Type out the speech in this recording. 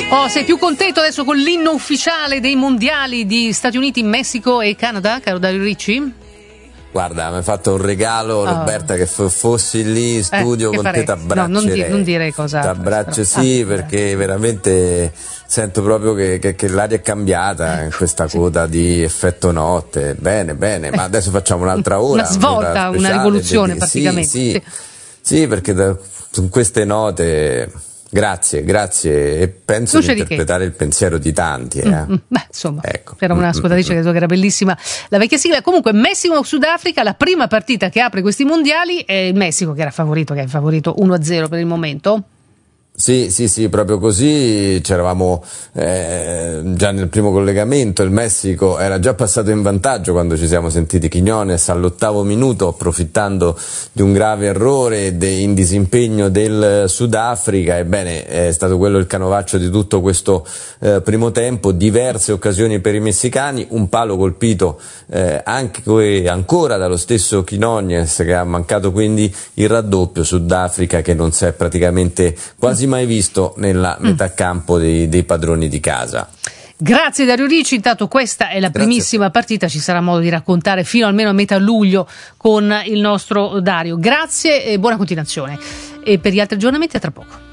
Oh, sei più contento adesso con l'inno ufficiale dei mondiali di Stati Uniti, Messico e Canada, caro Dario Ricci? Guarda, mi ha fatto un regalo Roberta, che fossi lì in studio con te, t'abbraccerei. No, non dire cosa. T'abbraccio, sì, perché veramente sento proprio che l'aria è cambiata in questa coda di effetto notte. Bene, ma adesso facciamo un'altra ora. Una svolta, una rivoluzione praticamente. Sì, perché con queste note... Grazie, e penso di interpretare il pensiero di tanti. Beh, insomma, ecco. C'era una ascoltatrice che era bellissima la vecchia sigla. Comunque, Messico-Sudafrica, la prima partita che apre questi mondiali, è il Messico che è favorito 1-0 per il momento. Sì, proprio così. C'eravamo già nel primo collegamento. Il Messico era già passato in vantaggio quando ci siamo sentiti. Quiñones all'8° minuto, approfittando di un grave errore in disimpegno del Sudafrica. Ebbene, è stato quello il canovaccio di tutto questo primo tempo. Diverse occasioni per i messicani, un palo colpito ancora dallo stesso Quiñones, che ha mancato quindi il raddoppio. Sudafrica che non si è praticamente quasi mai visto nella metà campo dei padroni di casa. Grazie Dario Ricci, intanto questa è la primissima partita, ci sarà modo di raccontare fino almeno a metà luglio con il nostro Dario. Grazie e buona continuazione, e per gli altri aggiornamenti a tra poco.